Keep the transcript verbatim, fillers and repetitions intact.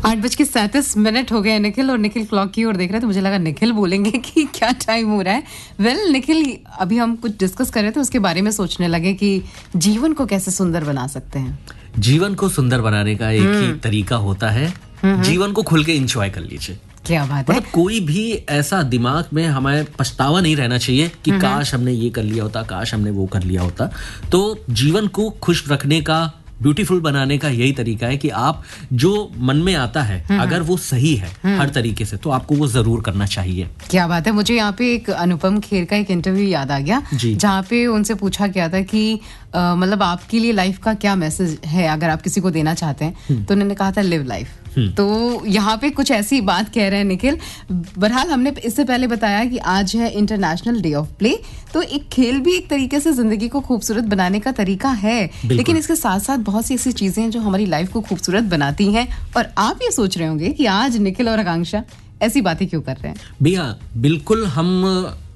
आठ बज के सैंतीस मिनट हो गए निखिल, और निखिल क्लॉक की ओर देख रहे थे, मुझे लगा निखिल बोलेंगे कि क्या टाइम हो रहा है। वेल well, निखिल, अभी हम कुछ डिस्कस कर रहे थे, उसके बारे में सोचने लगे कि जीवन को कैसे सुंदर बना सकते हैं। जीवन को सुंदर बनाने का एक ही तरीका होता है, जीवन को खुल के एंजॉय कर लीजिए। क्या बात है। मतलब कोई भी ऐसा दिमाग में हमें पछतावा नहीं रहना चाहिए कि काश हमने ये कर लिया होता, काश हमने वो कर लिया होता। तो जीवन को खुश रखने का, ब्यूटीफुल बनाने का यही तरीका है कि आप जो मन में आता है, अगर वो सही है हर तरीके से, तो आपको वो जरूर करना चाहिए। क्या बात है। मुझे यहाँ पे एक अनुपम खेर का एक इंटरव्यू याद आ गया, जहाँ पे उनसे पूछा गया था कि आ, मतलब आपके लिए लाइफ का क्या मैसेज है अगर आप किसी को देना चाहते हैं, तो उन्होंने कहा था लिव लाइफ। तो यहाँ पे कुछ ऐसी बात कह रहे हैं निखिल। बहरहाल हमने इससे पहले बताया कि आज है इंटरनेशनल डे ऑफ प्ले, तो एक खेल भी एक तरीके से जिंदगी को खूबसूरत बनाने का तरीका है, लेकिन इसके साथ साथ बहुत सी ऐसी चीजें हैं जो हमारी लाइफ को खूबसूरत बनाती हैं। और आप ये सोच रहे होंगे कि आज निखिल और आकांक्षा ऐसी बातें क्यों कर रहे हैं। भैया बिल्कुल, हम